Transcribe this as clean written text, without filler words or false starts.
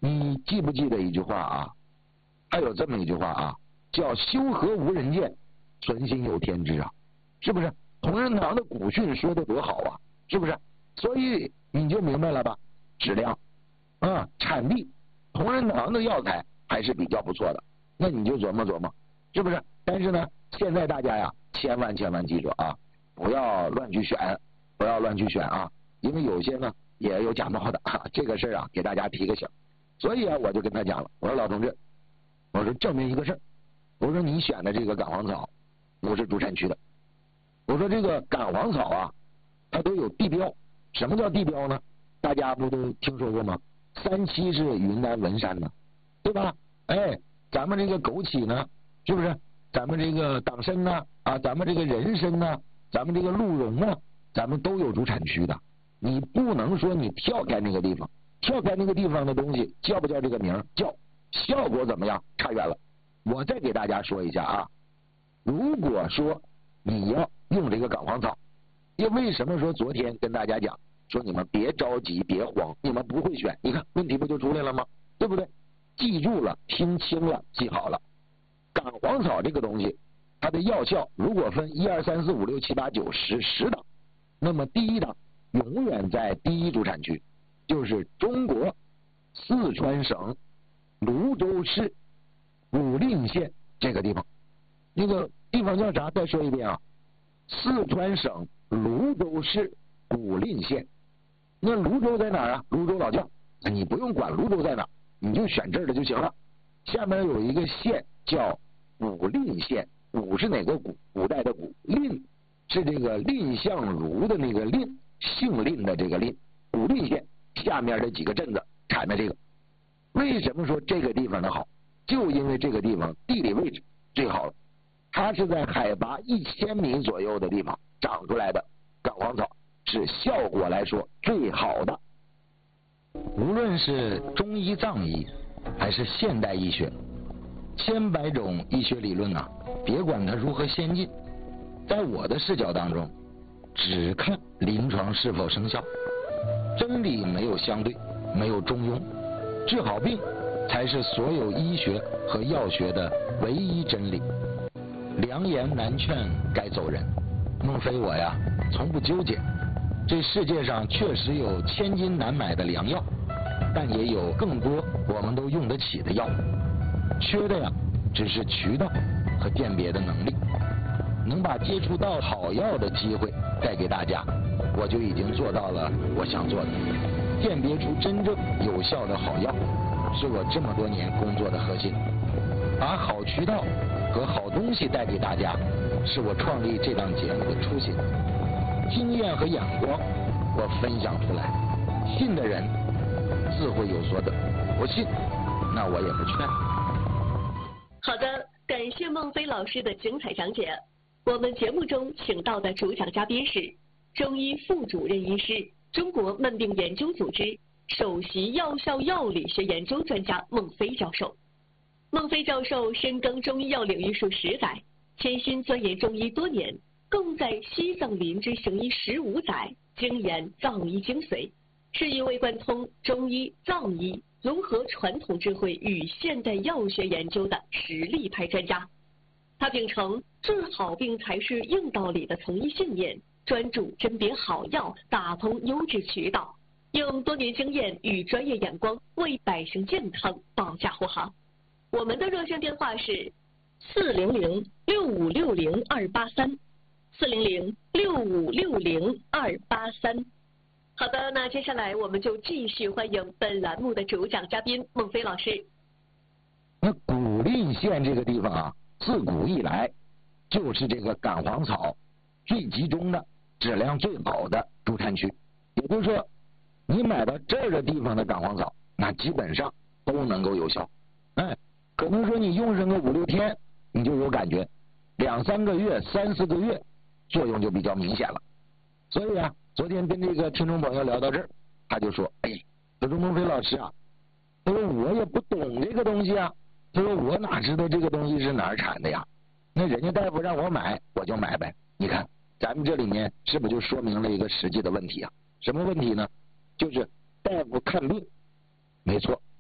你记不记得一句话啊？还有这么一句话啊，叫修和无人见，存心有天知啊，是不是？同仁堂的古训说的多好啊，是不是？所以你就明白了吧？质量啊，产地，同仁堂的药材还是比较不错的，那你就琢磨琢磨，是不是？但是呢，现在大家呀，千万记住啊，不要乱去选，不要乱去选啊，因为有些呢也有假冒的啊，这个事儿啊，给大家提个醒。所以啊，我就跟他讲了，我说老同志，我说证明一个事儿，我说你选的这个杆黄草不是主产区的，我说这个杆黄草啊，它都有地标。什么叫地标呢？大家不都听说过吗？37是云南文山呢，对吧？哎，咱们这个枸杞呢，是不是？咱们这个党参呢，啊，咱们这个人参呢，咱们这个鹿茸呢，咱们都有主产区的。你不能说你跳开那个地方，跳开那个地方的东西叫不叫这个名？叫，效果怎么样？差远了。我再给大家说一下啊，如果说你要用这个杆黄草，因为什么说昨天跟大家讲说你们别着急别慌，你们不会选，你看问题不就出来了吗？对不对？记住了，听清了，记好了。杆黄草这个东西，它的药效如果分1、2、3、4、5、6、7、8、9、10档，那么第一档永远在第一主产区，就是中国四川省泸州市古蔺县这个地方。那个地方叫啥？再说一遍啊，四川省泸州市古蔺县。那泸州在哪儿啊？泸州老窖，你不用管泸州在哪儿，你就选这儿的就行了。下面有一个县叫古蔺县，古是哪个古？古代的古，蔺是这个蔺相如的那个蔺，姓蔺的这个蔺。古蔺县下面的几个镇子产的这个。为什么说这个地方的好？就因为这个地方地理位置最好了，它是在海拔1000米左右的地方长出来的杆黄草，是效果来说最好的。 无论是中医藏医还是现代医学，千百种医学理论啊，别管它如何先进，在我的视角当中，只看临床是否生效。真理没有相对，没有中庸，治好病才是所有医学和药学的唯一真理。良言难劝该走人，孟非我呀从不纠结。这世界上确实有千金难买的良药，但也有更多我们都用得起的药，缺的呀只是渠道和鉴别的能力。能把接触到好药的机会带给大家，我就已经做到了我想做的。鉴别出真正有效的好药，是我这么多年工作的核心。把好渠道和好东西带给大家，是我创立这档节目的初心。经验和眼光我分享出来，信的人自会有所得，不信那我也不劝。 好的，感谢孟非老师的精彩讲解。我们节目中请到的主讲嘉宾是中医副主任医师、中国慢病研究组织首席药效药理学研究专家孟非教授。孟非教授深耕中医药领域数10载，潜心钻研中医多年，共在西藏林芝行医15载，精研藏医精髓，是一位贯通中医、藏医、融合传统智慧与现代药学研究的实力派专家。他秉承治好病才是硬道理的从医信念，专注甄别好药，打通优质渠道，用多年经验与专业眼光为百姓健康保驾护航。我们的热线电话是400-6560-283，400-6560-283。好的，那接下来我们就继续欢迎本栏目的主讲嘉宾孟非老师。 那古蔺县这个地方啊，自古以来就是这个杆黄草最集中的、质量最好的主产区。也就是说，你买到这儿的地方的杆黄草，那基本上都能够有效。哎，可能说你用上个5、6天，你就有感觉；2、3个月、3、4个月，作用就比较明显了。所以啊，昨天跟这个听众朋友聊到这儿，他就说：“哎，他说孟非老师啊，他说我也不懂这个东西啊，他说我哪知道这个东西是哪儿产的呀？那人家大夫让我买，我就买呗。你看，咱们这里面是不是就说明了一个实际的问题啊？什么问题呢？就是大夫看病，没错。”